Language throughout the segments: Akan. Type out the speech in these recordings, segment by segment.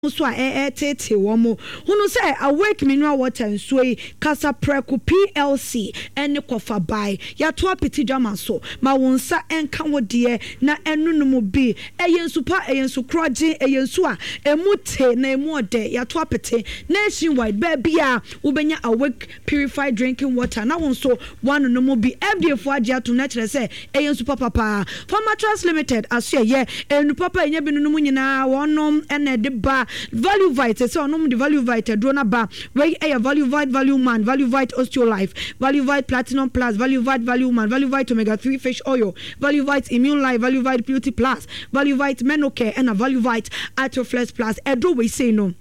so tete womo hunu say Awake Mineral Water nsuo Kasa Preku PLC ene kofa bai ya to apeti dwama so ma wonsa enka wode na enunum bi eyensu pa eyensu kroje eyensu a emute na emuode ya to apeti nationwide baby a ubenya Awake purified drinking water na wonso wanunum bi FDA fo age ato na kire say eyensu papa Farmer Trust Limited aso ye enu papa enya binunum nyina wonom ene de ba Value Vite so onom the Value Vite drona ba we Value Vite Value Man Value Vite Osteo Life Value Vite Platinum Plus Value Vite Value Man Value Vite Omega 3 Fish Oil Value Vite Immune Life Value Vite Beauty Plus Value Vite Menocare and a Value Vite Atroflex Plus edo we say no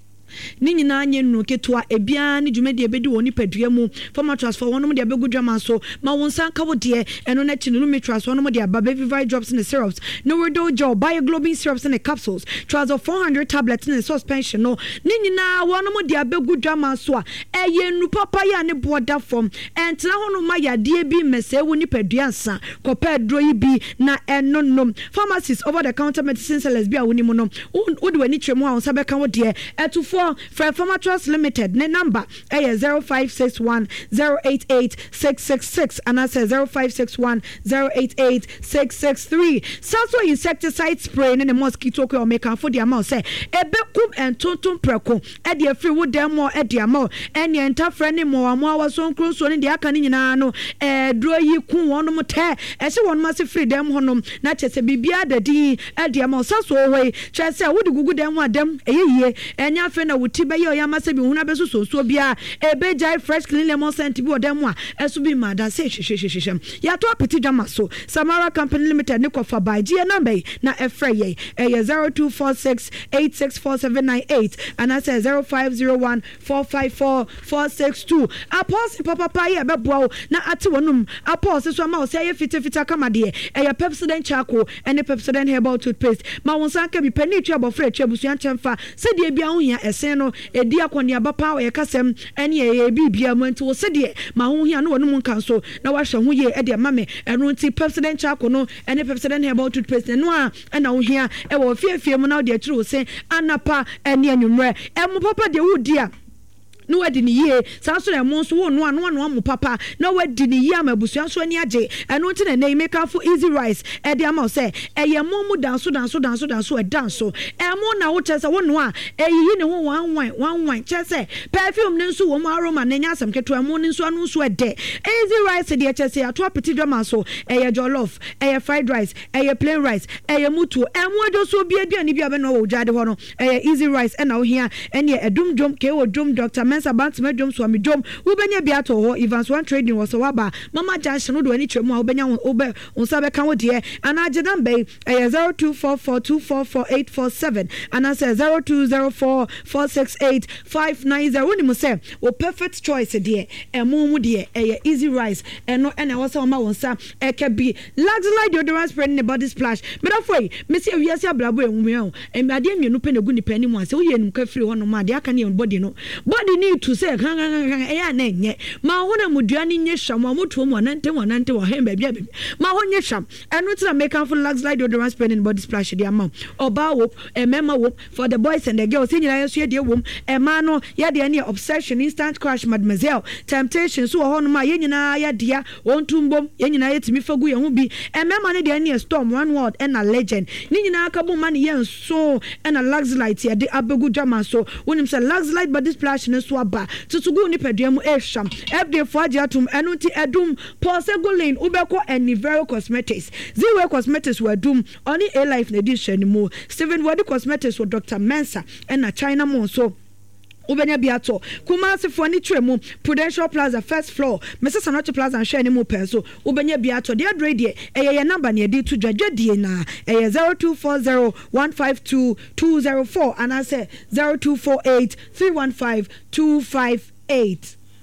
ni nyina anye no ketwa ebia ni dwumade ebedi woni padua mu Farmer Trust for wonom de abegu dwama so ma wonsan ka wode eno na chinu no trust wonom de Baby Vivite drops in the syrups no wedo jo bioglobin syrups in the capsules trials of 400 tablets in the suspension no ni nyina wonom de abegu dwama so a eye nu papa ya ne boda form entra hono ma yade bi mese woni padua nsa kopa dro yi bi na eno nom pharmacies over the counter medicine sellers bi a woni mu no wode wani twemu a wonsa beka wode etufo Farmer Trust Limited ne number 0561 088 666 and I say 0561 088 663 Saso insecticide spray ne mosquito ko make am for the amount say ebekum entonton preko e de free wo dem mo e de amount ene enta frene mo amo awaso nkronso ne de aka ne nyina no dro yi ku wonom te e se won ma se free dem honom na chese bibia dadi e de amount saso we chese wo de gugu dem adem eyeye enya fe na wuti be yo yamase bi huna be so bia ebe jai fresh clean lemon scent bi odem a esu bi mada se hwehwehwehwem ya to apeti dwama so Samara Company Limited ne kofa by G number na efreye 0246 864798 and I say 0501 454 462 apos papa ye beboa na ate wonum apos so ma o say fita kama de Pepsodent charcoal and Pepsodent herbal toothpaste ma wonsan ka bi pani twa bofra twa busuan chemfa se de bia ho hia esen no edi akoni abapa we kasem ene ye bibia mu nti wo se de ma ho hia no wonum nkan so na wa hwe ho ye e de mame eno nti Pepsodent charcoal no ene Pepsodent herbal toothpaste no a na ho hia e wo fiefie mu na wo de akiri wo se anapa ene anwumre emu papa de wo dia no wadi ni ye sanso na mo so no anu papa na wadi ni ye amabusuan so ani age eno nti na make am for easy rice e de am say eye mo mu danso e danso e mo na wo chese wo no a eyi ne ho wan chese perfume ne nso wo mo aroma na nya asem keto mo ne nso anu so e de easy rice de chese ato apeti dwama so eye jollof eye fried rice eye plain rice eye mutu e mo do so bi aduani bi abena wo jade ho no eye easy rice e na wo hia ene edum dwom ke wo dwom Dr. Mensa Bantima Dwom so amidwom wo benya bia to ho Evans One Trading was waba mama junction do ani twemu a wo benya wo unsa be kan wo de ana agena mbei 0244244847 ana say 0204468590 woni mu say wo perfect choice de emu mu de easy rice eno ena wo say wo ma wonsa bi luxury deodorant spray ne body splash me da foi me say wiase ablabo enwume o ade enwenu pe na gu ni pani mu ase wo ye num ka free ho no ma de aka ne body no body need to say ya na nye ma hona muduani nye sham amutu mu anante wa hemba bia ma ho nye sham enu tira make am for luxury deodorant spray and body splash de am oba wo emema wo for the boys and the girls nyina yeso ye de wom ema no ye de ne obsession instant crush mademoiselle temptation so ho no ma ye nyina ya dia ontumbom ye nyina yetimi fagu ye ho bi emema ne de ne storm one word and a legend ni nyina aka bo ma ne ye so and a luxury ye de abegu dwama so wonim say luxury body splash ne so aba tutugu ni peduamu esham everyday for atum enu ti edum Posegolane ubeko Anivero Cosmetics Zero Cosmetics were doom only a life edition mo Steven Wadi Cosmetics with Dr. Mensa and a China mo so Ubenya biato Kumasi foni tremu Prudential Plaza first floor Mrs. Sanochi Plaza and share ni mo peso Ubenya biato dia dredi eye number ni edi to dwedwe na eye 0240152204 and I say 0248315258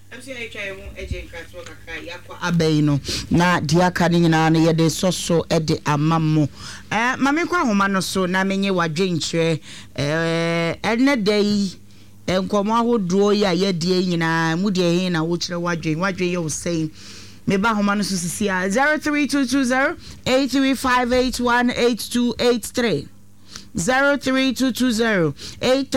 Abeino na diaka ni nyina na yede soso ede amammo mame kwa homa no so na menye wadwe nkyere ene dai enkomo ahodo ya yede nyina mudie hin na wo kire wadwe ye wo sei me ba homa no so sisia 03220 835818283 03220